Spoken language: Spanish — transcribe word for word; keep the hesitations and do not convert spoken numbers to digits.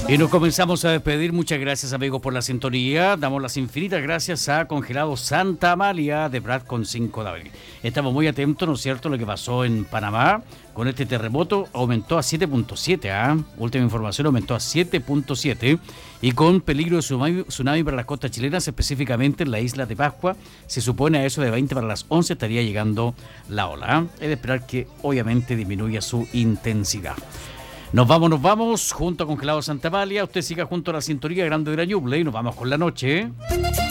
Y nos comenzamos a despedir. Muchas gracias, amigos, por la sintonía. Damos las infinitas gracias a Congelado Santa Amalia de Prat con cinco de abril. Estamos muy atentos, ¿no es cierto?, a lo que pasó en Panamá con este terremoto. Aumentó a siete punto siete, ¿ah? ¿eh? Última información, aumentó a siete punto siete y con peligro de tsunami, tsunami para las costas chilenas, específicamente en la isla de Pascua. Se supone a eso de veinte para las once estaría llegando la ola, ¿eh? Es de esperar que obviamente disminuya su intensidad. Nos vamos, nos vamos, junto a Congelado Santa Amalia. Usted siga junto a la sintonía Grande de la Ñuble y nos vamos con la noche.